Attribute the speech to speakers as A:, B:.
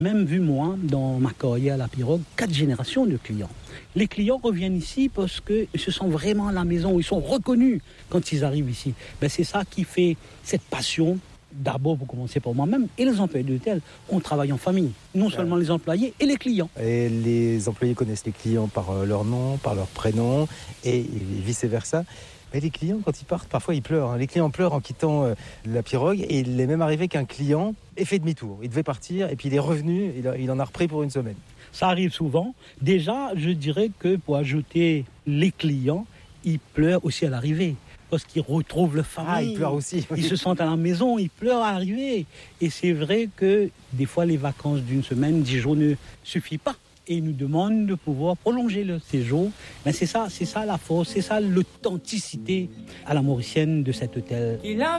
A: Même vu moi, dans ma carrière à la Pirogue, 4 générations de clients. Les clients reviennent ici parce qu'ils se sentent vraiment à la maison, ils sont reconnus quand ils arrivent ici. C'est ça qui fait cette passion. D'abord, pour commencer par moi-même, et les employés d'hôtel, on travaille en famille. Non seulement les employés et les clients.
B: Et les employés connaissent les clients par leur nom, par leur prénom, et vice-versa. Mais les clients, quand ils partent, parfois ils pleurent. Les clients pleurent en quittant la Pirogue, et il est même arrivé qu'un client ait fait demi-tour. Il devait partir, et puis il est revenu, il en a repris pour une semaine.
A: Ça arrive souvent. Déjà, je dirais que pour ajouter les clients, ils pleurent aussi à l'arrivée. Parce qu'ils retrouvent le famille.
B: Ah, ils pleurent aussi.
A: Ils se sentent à la maison, ils pleurent à l'arrivée. Et c'est vrai que des fois, les vacances d'une semaine, 10 jours ne suffisent pas. Et ils nous demandent de pouvoir prolonger le séjour. C'est ça la force, c'est ça l'authenticité à la mauricienne de cet hôtel.